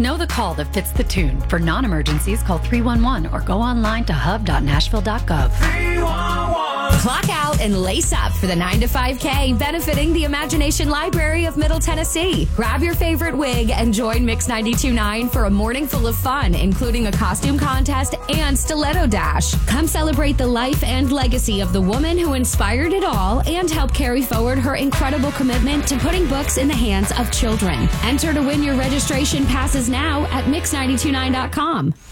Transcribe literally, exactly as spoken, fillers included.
Know the call that fits the tune. For non-emergencies, call three one one or go online to hub dot nashville dot gov. three one one Clock out and lace up for the nine to five K, benefiting the Imagination Library of Middle Tennessee. Grab your favorite wig and join Mix ninety-two point nine for a morning full of fun, including a costume contest and stiletto dash. Come celebrate the life and legacy of the woman who inspired it all and help carry forward her incredible commitment to putting books in the hands of children. Enter to win your registration passes now at mix nine two nine dot com.